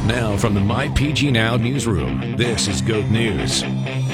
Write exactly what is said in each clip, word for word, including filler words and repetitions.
Now from the My P G Now newsroom, this is Goat News.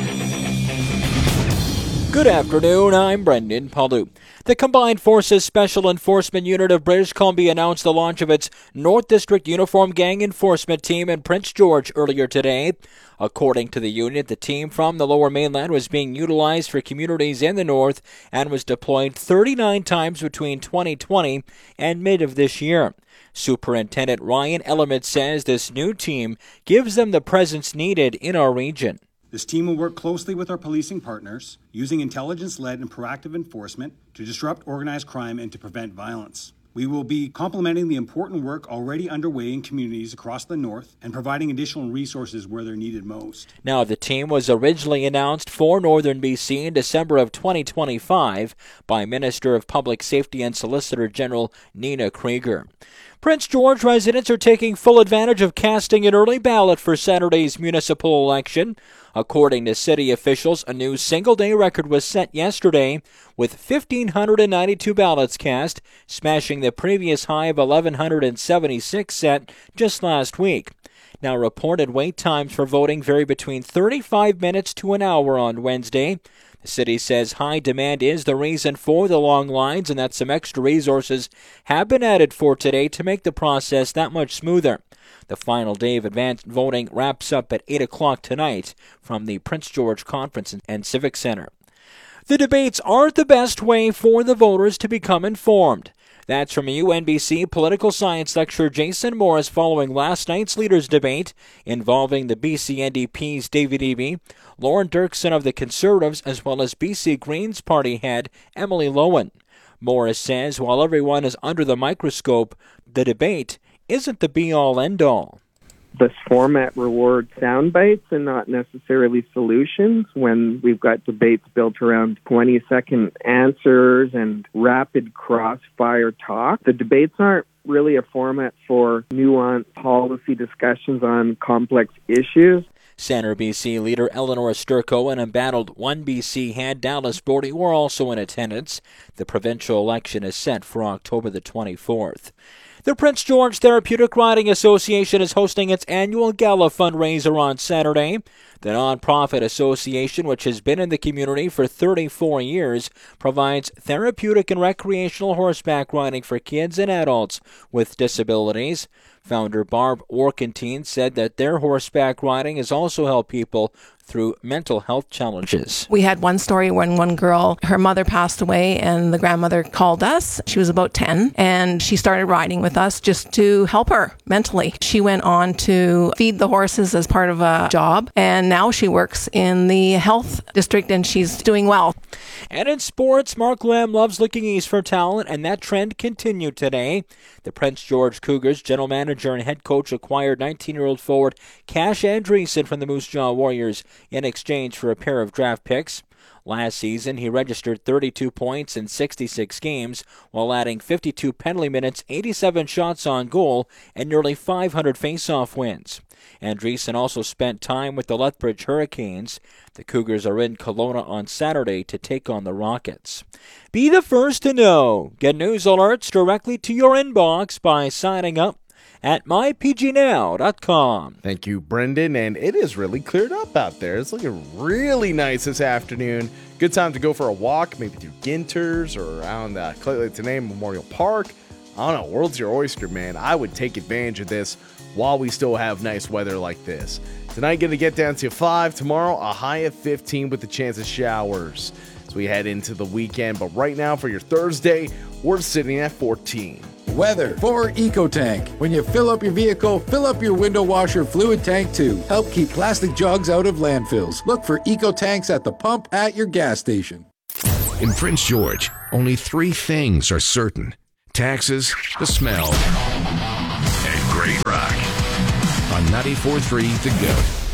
Good afternoon, I'm Brendan Palu. The Combined Forces Special Enforcement Unit of British Columbia announced the launch of its North District Uniform Gang Enforcement Team in Prince George earlier today. According to the unit, the team from the Lower Mainland was being utilized for communities in the North and was deployed thirty-nine times between twenty twenty and mid of this year. Superintendent Ryan Element says this new team gives them the presence needed in our region. This team will work closely with our policing partners, using intelligence-led and proactive enforcement to disrupt organized crime and to prevent violence. We will be complementing the important work already underway in communities across the North and providing additional resources where they're needed most. Now, the team was originally announced for Northern B C in December of twenty twenty-five by Minister of Public Safety and Solicitor General Nina Krieger. Prince George residents are taking full advantage of casting an early ballot for Saturday's municipal election. According to city officials, a new single-day record was set yesterday with one thousand five hundred ninety-two ballots cast, smashing the previous high of one thousand one hundred seventy-six set just last week. Now, reported wait times for voting vary between thirty-five minutes to an hour on Wednesday. The city says high demand is the reason for the long lines and that some extra resources have been added for today to make the process that much smoother. The final day of advanced voting wraps up at eight o'clock tonight from the Prince George Conference and Civic Center. The debates aren't the best way for the voters to become informed. That's from U N B C political science lecturer Jason Morris following last night's leaders' debate involving the B C N D P's David Eby, Lauren Dirksen of the Conservatives, as well as B C Greens party head Emily Lowen. Morris says while everyone is under the microscope, the debate isn't the be-all, end-all. This format rewards sound bites and not necessarily solutions. When we've got debates built around twenty-second answers and rapid crossfire talk, the debates aren't really a format for nuanced policy discussions on complex issues. Center B C leader Eleanor Sturko and embattled one B C head Dallas Bodie were also in attendance. The provincial election is set for October the twenty-fourth. The Prince George Therapeutic Riding Association is hosting its annual gala fundraiser on Saturday. The nonprofit association, which has been in the community for thirty-four years, provides therapeutic and recreational horseback riding for kids and adults with disabilities. Founder Barb Warkentine said that their horseback riding has also helped people through mental health challenges. We had one story when one girl, her mother passed away and the grandmother called us. She was about ten and she started riding with us just to help her mentally. She went on to feed the horses as part of a job and now she works in the health district and she's doing well. And in sports, Mark Lamb loves looking east for talent, and that trend continued today. The Prince George Cougars general manager and head coach acquired nineteen-year-old forward Cash Andreessen from the Moose Jaw Warriors in exchange for a pair of draft picks. Last season, he registered thirty-two points in sixty-six games while adding fifty-two penalty minutes, eighty-seven shots on goal, and nearly five hundred face-off wins. Andreessen also spent time with the Lethbridge Hurricanes. The Cougars are in Kelowna on Saturday to take on the Rockets. Be the first to know. Get news alerts directly to your inbox by signing up at my p g now dot com. Thank you, Brendan. And it is really cleared up out there. It's looking really nice this afternoon. Good time to go for a walk, maybe through Ginters or around uh, Clay Tenay Memorial Park. I don't know, world's your oyster, man. I would take advantage of this while we still have nice weather like this. Tonight, going to get down to five. Tomorrow, a high of fifteen with the chance of showers as we head into the weekend. But right now, for your Thursday, we're sitting at fourteen. Weather for EcoTank. When you fill up your vehicle, fill up your window washer fluid tank too. Help keep plastic jugs out of landfills. Look for EcoTanks at the pump at your gas station. In Prince George, only three things are certain: taxes, the smell, and great rock. On ninety-four point three The Goat.